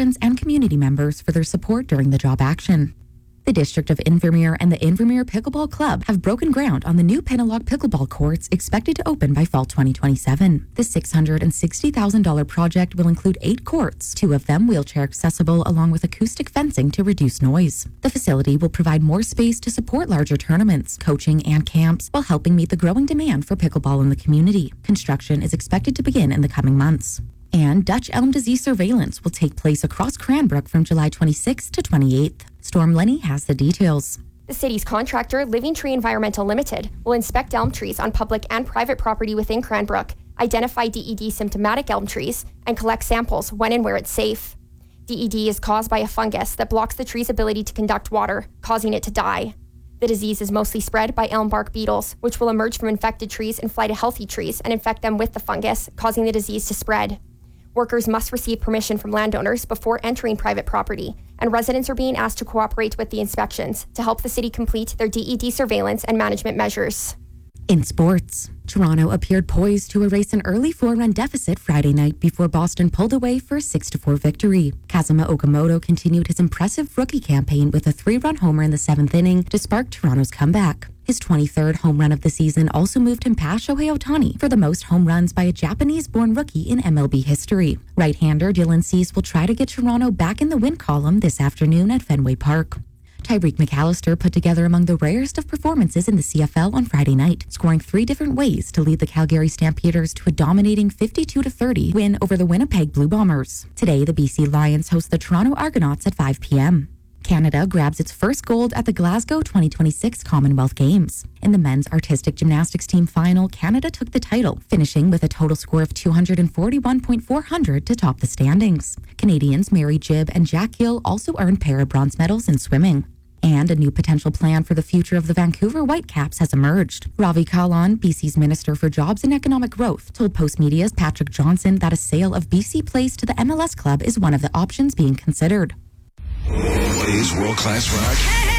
clinicians and community members for their support during the job action. The District of Invermere and the Invermere Pickleball Club have broken ground on the new Penalog pickleball courts expected to open by fall 2027. The $660,000 project will include 8 courts, 2 of them wheelchair accessible along with acoustic fencing to reduce noise. The facility will provide more space to support larger tournaments, coaching, and camps while helping meet the growing demand for pickleball in the community. Construction is expected to begin in the coming months. And Dutch elm disease surveillance will take place across Cranbrook from July 26th to 28th. Storm Lenny has the details. The city's contractor, Living Tree Environmental Limited, will inspect elm trees on public and private property within Cranbrook, identify DED symptomatic elm trees, and collect samples when and where it's safe. DED is caused by a fungus that blocks the tree's ability to conduct water, causing it to die. The disease is mostly spread by elm bark beetles, which will emerge from infected trees and fly to healthy trees and infect them with the fungus, causing the disease to spread. Workers must receive permission from landowners before entering private property, and residents are being asked to cooperate with the inspections to help the city complete their DED surveillance and management measures. In sports, Toronto appeared poised to erase an early 4-run deficit Friday night before Boston pulled away for a 6-4 victory. Kazuma Okamoto continued his impressive rookie campaign with a 3-run homer in the 7th inning to spark Toronto's comeback. His 23rd home run of the season also moved him past Shohei Ohtani for the most home runs by a Japanese-born rookie in MLB history. Right-hander Dylan Cease will try to get Toronto back in the win column this afternoon at Fenway Park. Tyreek McAllister put together among the rarest of performances in the CFL on Friday night, scoring 3 different ways to lead the Calgary Stampeders to a dominating 52-30 win over the Winnipeg Blue Bombers. Today, the BC Lions host the Toronto Argonauts at 5 p.m. Canada grabs its first gold at the Glasgow 2026 Commonwealth Games. In the men's artistic gymnastics team final, Canada took the title, finishing with a total score of 241.400 to top the standings. Canadians Mary Jibb and Jack Gill also earned para-bronze medals in swimming. And a new potential plan for the future of the Vancouver Whitecaps has emerged. Ravi Kahlon, BC's Minister for Jobs and Economic Growth, told Postmedia's Patrick Johnson that a sale of BC Place to the MLS club is one of the options being considered. What is world-class rock?